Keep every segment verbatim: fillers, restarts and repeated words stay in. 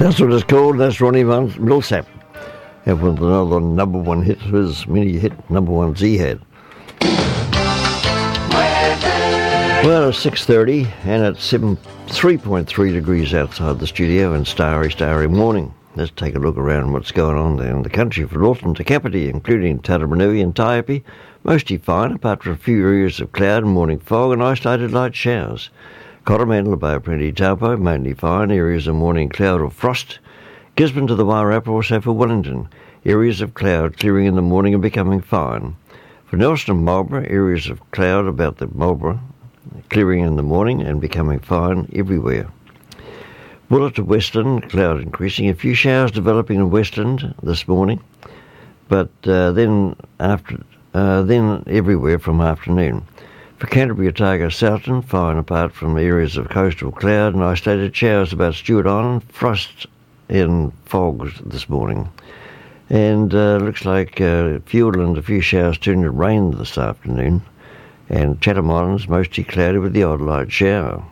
That's what it's called. That's Ronnie Van Millsap. And with another number one hit, his mini hit number ones he had. Well, it's six thirty and it's seven, three point three degrees outside the studio and starry, starry morning. Let's take a look around what's going on there in the country for Northern to Kapiti, including Taramanui and Taiapi. Mostly fine, apart from a few areas of cloud and morning fog and isolated light showers. Coromandel, Bay of Plenty, Taupo, mainly fine, areas of morning cloud or frost. Gisborne to the Wairarapa, also for Wellington, areas of cloud clearing in the morning and becoming fine. For Nelson and Marlborough, areas of cloud about the Marlborough, clearing in the morning and becoming fine everywhere. Buller to Western, cloud increasing, a few showers developing in Western this morning, but uh, then after uh, then everywhere from afternoon. For Canterbury, Otago, Southern, fine apart from areas of coastal cloud and isolated showers about Stewart Island, frost and fogs this morning. And uh, looks like uh, Fiordland, a few showers turned to rain this afternoon. And Chatham Islands, mostly cloudy with the odd light shower.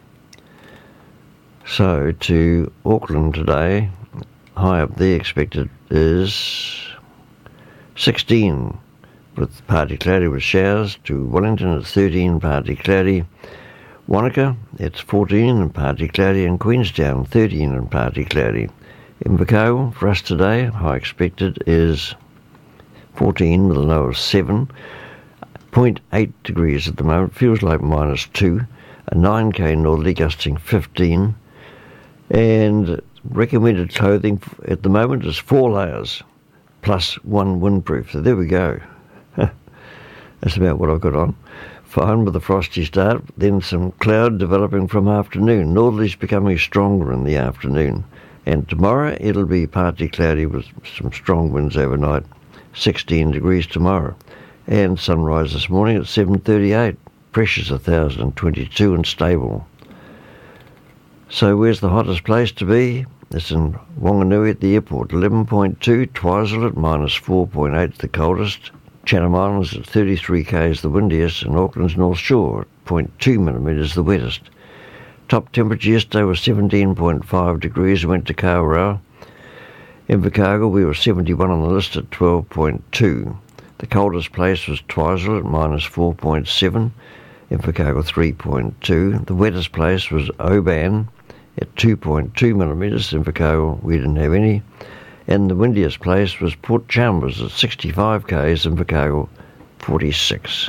So to Auckland today, high up there expected is sixteen, with partly cloudy with showers. To Wellington, it's thirteen, partly cloudy. Wanaka, it's fourteen and partly cloudy, and Queenstown, thirteen and partly cloudy. Invercargill, for us today, high expected is fourteen with a low of seven. zero point eight degrees at the moment, feels like minus two. A nine K northerly gusting fifteen. And recommended clothing at the moment is four layers plus one windproof. So there we go. That's about what I've got on. Fine with a frosty start, then some cloud developing from afternoon. Northerlies becoming stronger in the afternoon. And tomorrow it'll be partly cloudy with some strong winds overnight. sixteen degrees tomorrow. And sunrise this morning at seven thirty-eight. Pressure's one thousand twenty-two and stable. So where's the hottest place to be? It's in Wanganui at the airport, eleven point two. Twizel at minus four point eight, the coldest. Chatham Islands at thirty-three k's, the windiest, and Auckland's North Shore at zero point two millimetres, the wettest. Top temperature yesterday was seventeen point five degrees, went to Kawerau. Invercargill, we were seventy-one on the list at twelve point two. The coldest place was Twizel at minus four point seven. Invercargill three point two. The wettest place was Oban at two point two millimetres. Invercargill, we didn't have any. And the windiest place was Port Chalmers at sixty-five k's. Invercargill forty-six.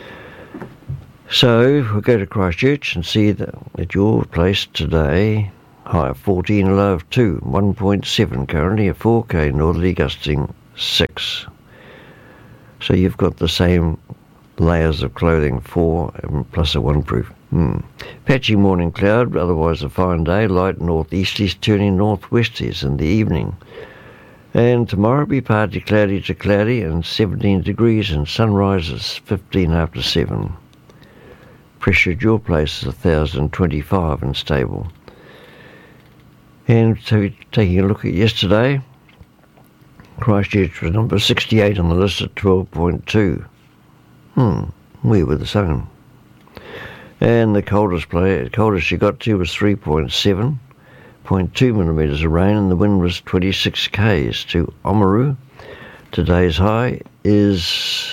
So we'll go to Christchurch and see that at your place today, high of fourteen, low of two, one point seven currently, a four K northerly gusting six. So you've got the same layers of clothing, four plus a one-proof. Hmm. Patchy morning cloud, otherwise a fine day, light northeasterlies turning northwesties in the evening. And tomorrow will be partly cloudy to cloudy and seventeen degrees, and sunrise is fifteen after seven. Pressure at your place is one thousand twenty-five and stable. And so taking a look at yesterday, Christchurch was number sixty-eight on the list at twelve point two. Hmm, we were the same. And the coldest play, coldest you got to was three point seven, zero point two millimetres of rain, and the wind was twenty-six k's. To Oamaru, today's high is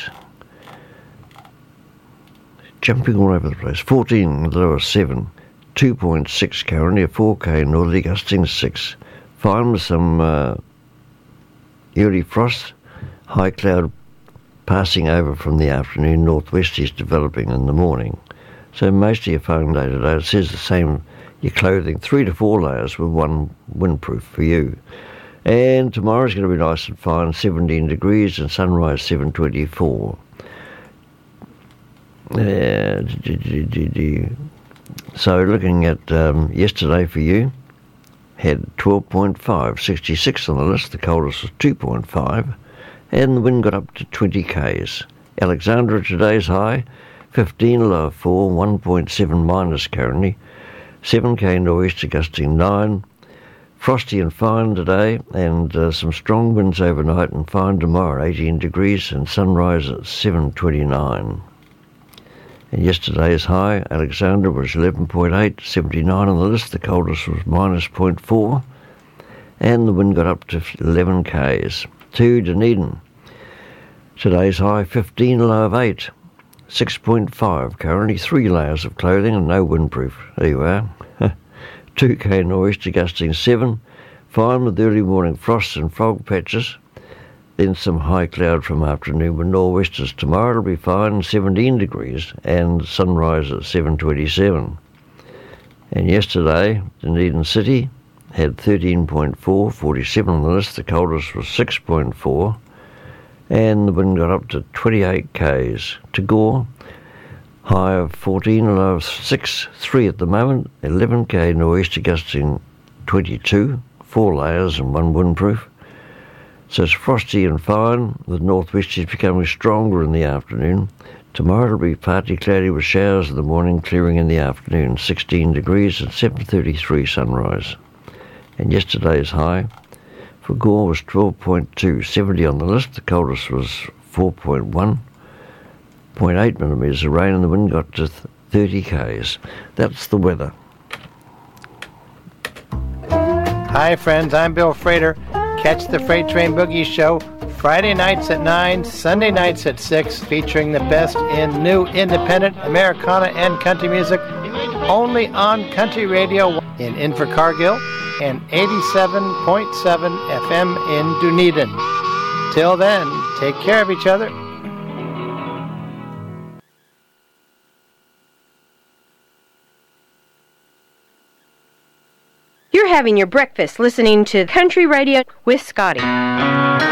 jumping all over the place, fourteen with a low of seven, two point six currently, a four K northerly gusting six. Fine with some uh, early frost, high cloud passing over from the afternoon, northwesties developing in the morning. So mostly a fine day today. It says the same, your clothing, three to four layers with one windproof for you. And tomorrow's going to be nice and fine, seventeen degrees, and sunrise seven twenty-four. Uh, so looking at um, yesterday for you, had twelve point five, sixty-six on the list, the coldest was two point five, and the wind got up to twenty k's. Alexandra, today's high, fifteen, low of four, one point seven minus currently, seven K nor'easter gusting nine. Frosty and fine today, and uh, some strong winds overnight, and fine tomorrow, eighteen degrees, and sunrise at seven twenty-nine. And yesterday's high, Alexandra, was eleven point eight, seventy-nine on the list. The coldest was minus zero point four. and the wind got up to eleven k's. To Dunedin. Today's high fifteen, low of eight. six point five, currently three layers of clothing and no windproof. There you are. two k nor'easter gusting seven. Fine with early morning frosts and fog patches. Then some high cloud from afternoon with nor'westers. Tomorrow it'll be fine, seventeen degrees, and sunrise at seven twenty-seven. And yesterday, Dunedin City had thirteen point four, forty-seven on the list. The coldest was six point four, and the wind got up to twenty-eight k's. To Gore, high of fourteen, low of six, three at the moment, eleven k nor'easter gusting twenty-two, four layers and one windproof. So it's frosty and fine, with northwesters becoming stronger in the afternoon. Tomorrow it'll be partly cloudy with showers in the morning, clearing in the afternoon, sixteen degrees at seven thirty-three sunrise. And yesterday's high for Gore was twelve point two, seventy on the list. The coldest was four point one, zero point eight millimetres of rain, and the wind got to thirty k's. That's the weather. Hi friends, I'm Bill Frater. Catch the Freight Train Boogie Show Friday nights at nine, Sunday nights at six, featuring the best in new independent Americana and country music, only on Country Radio in Invercargill and eighty-seven point seven F M in Dunedin. Till then, take care of each other. You're having your breakfast listening to Country Radio with Scotty.